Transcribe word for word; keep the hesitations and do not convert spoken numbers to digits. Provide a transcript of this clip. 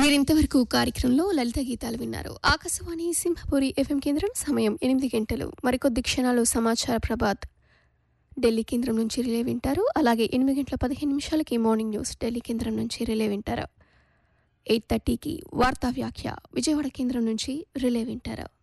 మీరింతవరకు కార్యక్రమంలో లలిత గీతాలు విన్నారు. ఆకాశవాణి సింహపురి ఎఫ్ఎం కేంద్రం. సమయం ఎనిమిది గంటలు. మరికొద్ది క్షణాలు సమాచార ప్రభాత్ ఢిల్లీ కేంద్రం నుంచి రిలే వింటారు. అలాగే ఎనిమిది గంటల పదిహేను నిమిషాలకి మార్నింగ్ న్యూస్ ఢిల్లీ కేంద్రం నుంచి రిలే వింటారు. ఎయిట్ థర్టీకి వార్తా వ్యాఖ్య విజయవాడ కేంద్రం నుంచి రిలే వింటారు.